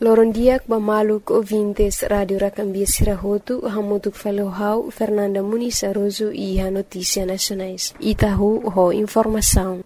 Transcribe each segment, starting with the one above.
Loron diak bamaluk ouvintes Radio Racambia Sirahotu, hamutuk falohau Fernanda Muniz Aroso e a Notícia Nacionais. Itahu ho informação.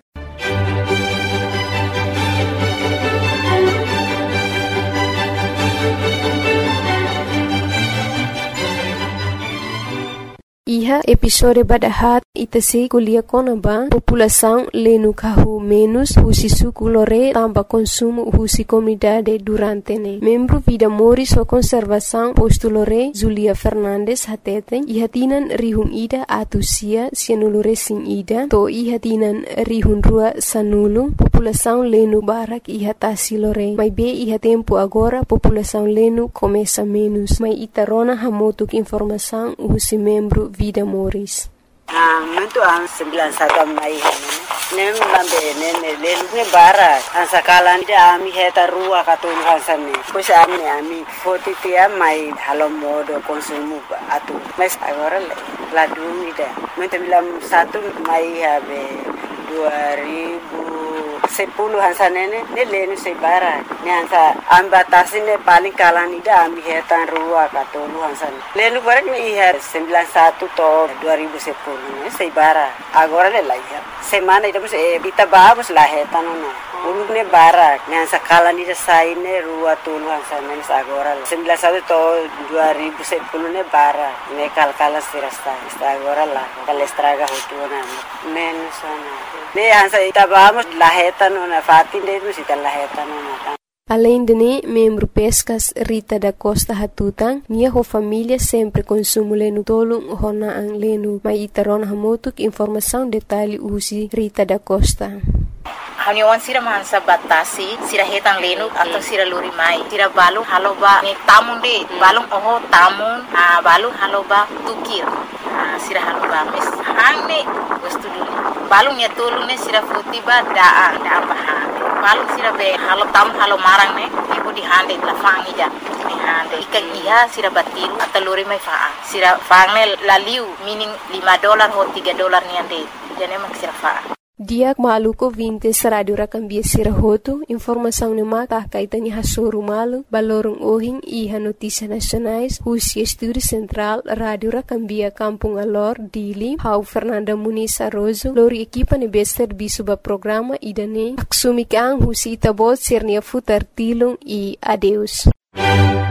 Iha episode badahat itasi kuliah konaba população lenu kahu menos husi suku lore tanpa consumo husi comunidade durante ne. Membro Vida Moris o conservação posto lore Zulia Fernandes hateten ihatinan rihun ida atusia sianulure sin ida to ihatinan rihun rua sanulu população lenu barak ihatasi lore. Mai be iha tempo agora população lenu começa menos. Mai itarona hamotuk informação husi membro Vida Moris. Mentu ang 91 mai nem lambe nene lelune bara ang sakalan dia ami heta rua katun hansane pois ami foti tia mai halomodo konsumu atu mes agora la dumida mentu bilam satu mai habe 2010 hansanene ne lenu se bara ne hansa ambatasine paling kalan ida ami hetan rua katun hansane lenu bara ni ihar 91 to 2010 ne se bara agora le laiha semana ida kita vamos la hetan no ulune bara ne hansa kalan ida saine rua tulu hansane agora 91 to 2010 ne bara ne kalkala sirasta agora la kalestraga hotuna menos ne hansa ita vamos la hetan na fatin de musita la hetan na. Além de ne, membro Pescas Rita da Costa Hatutang, minha família sempre consumo lenu tolong hona ang lenu. Mai itaron hamotuk informação detalhe usi Rita da Costa. Haniwan sira mansa batasi sira hetan lenu atau sira luri mai sira balu haloba ni tamun de balung oho tamun balu haloba tukir sira haloba mes hangne wastu dulu balung ya tolu ne sira futiba daa baha balung sira be halo tam halo marang ne ibu di hande la fangi ja ni hande ikan iha sira batiru atau luri mai faa sira fangne la liu meaning $5 ho $3 ni ande jane mak sira faa. Diak maluko 20 Radio Racambia Sirahotu, informação ne maka kaitani hasoru malu, balorong ohing iha Notícia Nacionais, husi Estúdio Central, Radio Racambia Kampung Alor, Dili, hau Fernanda Muniz Aroso, lori equipa ne bester bisuba programa idane, aksumikang husi itabot sirnia futar tilung e adeus.